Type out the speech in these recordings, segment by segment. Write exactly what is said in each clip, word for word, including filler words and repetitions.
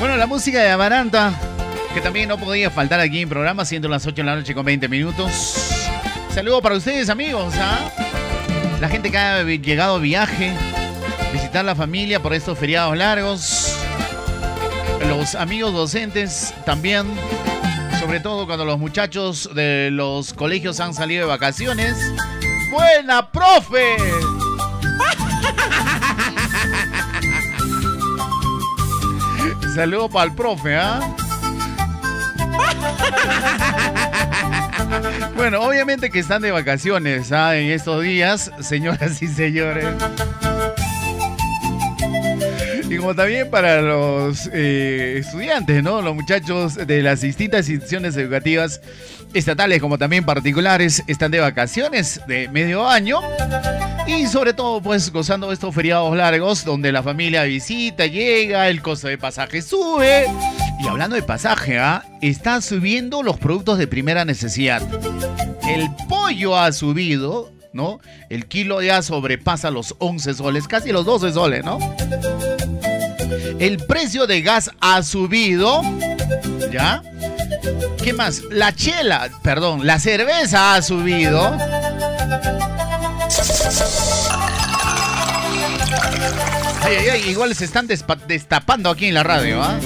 Bueno, la música de Amaranta, que también no podía faltar aquí en programa, siendo las ocho de la noche con veinte minutos. Saludo para ustedes, amigos, ¿ah? La gente que ha llegado a viaje, visitar la familia por estos feriados largos. Los amigos docentes también, sobre todo cuando los muchachos de los colegios han salido de vacaciones. ¡Buena, profe! Saludo para el profe, ¿ah? Bueno, obviamente que están de vacaciones, ¿ah? En estos días, señoras y señores. Y como también para los eh, estudiantes, ¿no? Los muchachos de las distintas instituciones educativas, estatales como también particulares, están de vacaciones de medio año. Y sobre todo, pues, gozando de estos feriados largos, donde la familia visita, llega, el costo de pasaje sube. Y hablando de pasaje, ¿ah? Están subiendo los productos de primera necesidad. El pollo ha subido, ¿no? El kilo ya sobrepasa los once soles, casi los doce soles, ¿no? El precio de gas ha subido, ¿ya? ¿Qué más? La chela, perdón, la cerveza ha subido. Ay, ay, ay, igual se están destapando aquí en la radio, ¿ah?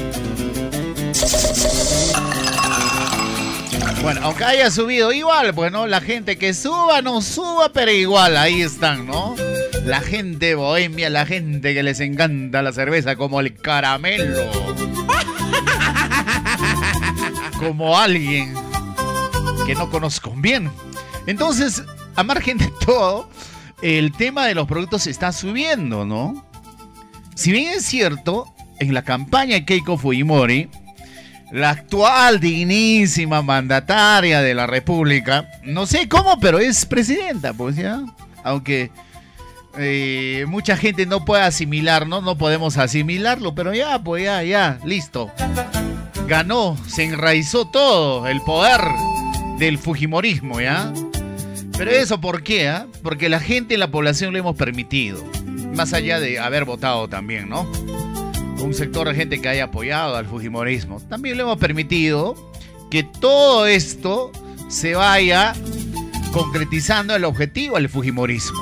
Bueno, aunque haya subido igual, bueno, la gente que suba, no suba, pero igual, ahí están, ¿no? La gente bohemia, la gente que les encanta la cerveza como el caramelo. Como alguien que no conozco bien. Entonces, a margen de todo, el tema de los productos está subiendo, ¿no? Si bien es cierto, en la campaña de Keiko Fujimori, la actual dignísima mandataria de la República, no sé cómo, pero es presidenta, pues ya. Aunque eh, mucha gente no puede asimilar, ¿no? No podemos asimilarlo, pero ya, pues ya, ya, listo. Ganó, se enraizó todo el poder del fujimorismo, ¿ya? Pero eso, ¿por qué? ¿eh? Porque la gente en la población lo hemos permitido. Más allá de haber votado también, ¿no? Un sector de gente que haya apoyado al fujimorismo. También le hemos permitido que todo esto se vaya concretizando el objetivo del fujimorismo.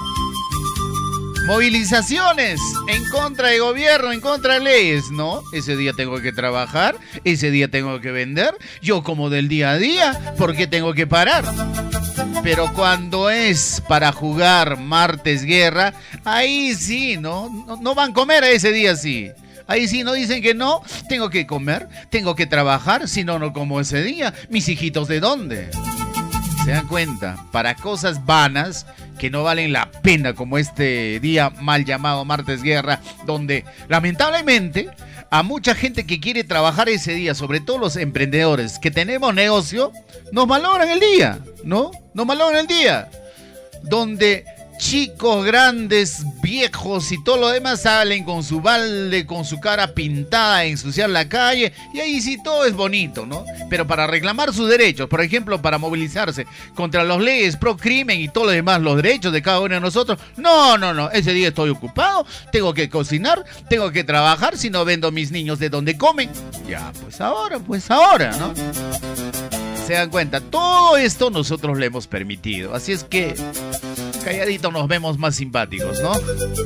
Movilizaciones en contra de gobierno, en contra de leyes, ¿no? Ese día tengo que trabajar, ese día tengo que vender. Yo como del día a día, ¿por qué tengo que parar? Pero cuando es para jugar martes guerra, ahí sí, ¿no? No, no van a comer a ese día, sí. Ahí sí no dicen que no, tengo que comer, tengo que trabajar, si no, no como ese día. ¿Mis hijitos de dónde? ¿Se dan cuenta? Para cosas vanas que no valen la pena, como este día mal llamado martes guerra, donde lamentablemente a mucha gente que quiere trabajar ese día, sobre todo los emprendedores que tenemos negocio, nos malogran el día, ¿no? Nos malogran el día. Donde chicos, grandes, viejos y todo lo demás salen con su balde, con su cara pintada a ensuciar la calle, y ahí sí todo es bonito, ¿no? Pero para reclamar sus derechos, por ejemplo, para movilizarse contra las leyes pro crimen y todo lo demás, los derechos de cada uno de nosotros, no, no, no, ese día estoy ocupado, tengo que cocinar, tengo que trabajar, si no vendo mis niños de donde comen. Ya, pues ahora, pues ahora, ¿no? Se dan cuenta, todo esto nosotros le hemos permitido, así es que calladito nos vemos más simpáticos, ¿no?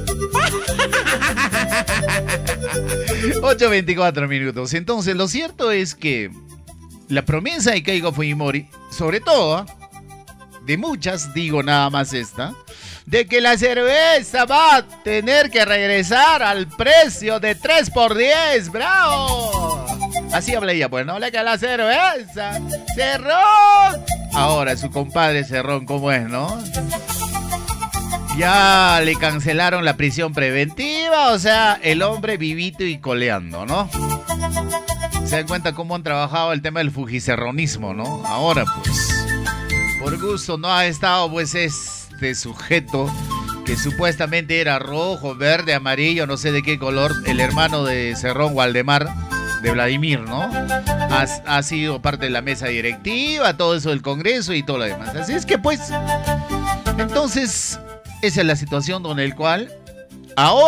ocho veinticuatro minutos. Entonces, lo cierto es que la promesa de Keiko Fujimori, sobre todo, de muchas, digo nada más esta, de que la cerveza va a tener que regresar al precio de tres por diez, ¡bravo! Así habla ella, pues, ¿no? Le que la cerveza, Cerrón. Ahora, su compadre Cerrón, ¿cómo es, no? Ya le cancelaron la prisión preventiva, o sea, el hombre vivito y coleando, ¿no? Se dan cuenta cómo han trabajado el tema del fujicerronismo, ¿no? Ahora, pues, por gusto no ha estado, pues, este sujeto que supuestamente era rojo, verde, amarillo, no sé de qué color, el hermano de Cerrón, Waldemar, de Vladimir, ¿no? Ha, ha sido parte de la mesa directiva, todo eso del Congreso y todo lo demás. Así es que, pues, entonces, esa es la situación con el cual ahora